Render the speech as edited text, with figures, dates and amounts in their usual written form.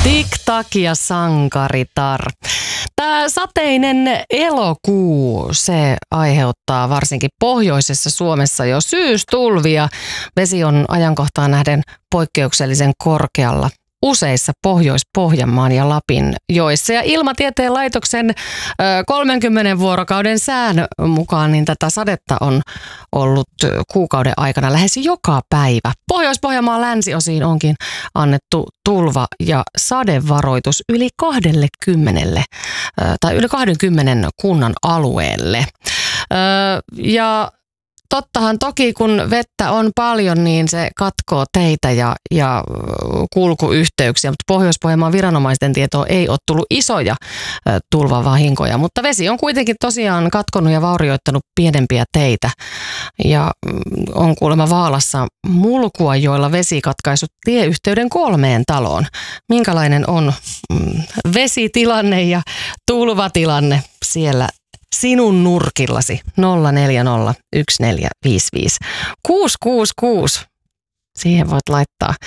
Tik-tak ja sankaritar. Tämä sateinen elokuu, se aiheuttaa varsinkin pohjoisessa Suomessa jo syystulvia. Vesi on ajankohtaan nähden poikkeuksellisen korkealla useissa Pohjois-Pohjanmaan ja Lapin joissa. Ja Ilmatieteen laitoksen 30 vuorokauden sään mukaan niin tätä sadetta on ollut kuukauden aikana lähes joka päivä. Pohjois-Pohjanmaan länsiosiin onkin annettu tulva- ja sadevaroitus yli 20 kunnan alueelle. Ja tottahan toki, kun vettä on paljon, niin se katkoo teitä ja kulkuyhteyksiä, mutta Pohjois-Pohjanmaan viranomaisten tietoon ei ole tullut isoja tulvavahinkoja, mutta vesi on kuitenkin tosiaan katkonut ja vaurioittanut pienempiä teitä ja on kuulemma Vaalassa mulkua, joilla vesi katkaisut tieyhteyden 3 taloon. Minkälainen on vesitilanne ja tulvatilanne siellä sinun nurkillasi? 040 1455 666. Siihen voit laittaa